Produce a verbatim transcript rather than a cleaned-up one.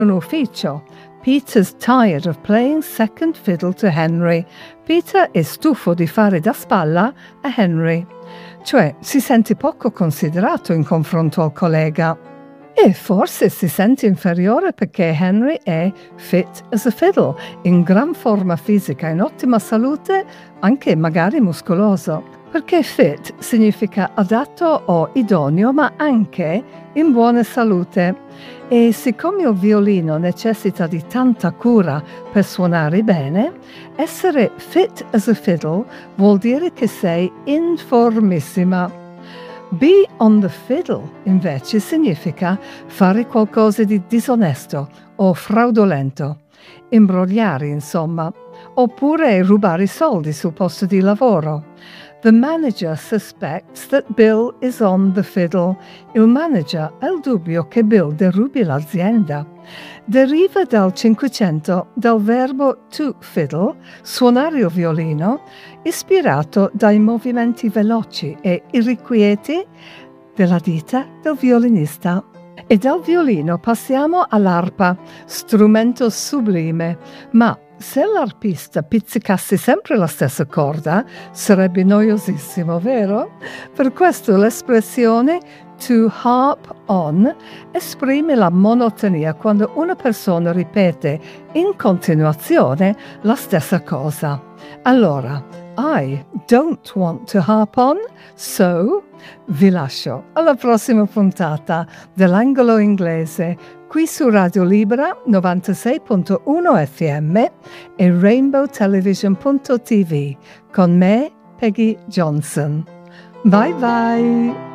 un ufficio. Peter's tired of playing second fiddle to Henry. Peter è stufo di fare da spalla a Henry. Cioè, si sente poco considerato in confronto al collega. E forse si sente inferiore perché Henry è fit as a fiddle, in gran forma fisica, in ottima salute, anche magari muscoloso. Perché fit significa adatto o idoneo, ma anche in buona salute. E siccome il violino necessita di tanta cura per suonare bene, essere fit as a fiddle vuol dire che sei in formissima. Be on the fiddle, invece, significa fare qualcosa di disonesto o fraudolento, imbrogliare, insomma, oppure rubare soldi sul posto di lavoro. The manager suspects that Bill is on the fiddle. Il manager ha il dubbio che Bill derubi l'azienda. Deriva dal Cinquecento dal verbo to fiddle, suonare il violino, ispirato dai movimenti veloci e irrequieti della dita del violinista. E dal violino passiamo all'arpa, strumento sublime, ma se l'arpista pizzicasse sempre la stessa corda, sarebbe noiosissimo, vero? Per questo l'espressione to harp on esprime la monotonia quando una persona ripete in continuazione la stessa cosa. Allora, I don't want to harp on, so vi lascio alla prossima puntata dell'Angolo Inglese qui su Radio Libera novantasei punto uno F M e rainbow television punto t v con me, Peggy Johnson. Bye bye!